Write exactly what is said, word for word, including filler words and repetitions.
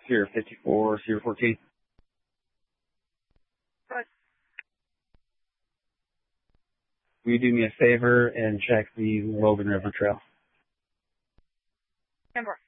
Sierra fifty-four, Sierra fourteen. Good. Will you do me a favor and check the Logan River Trail? Number.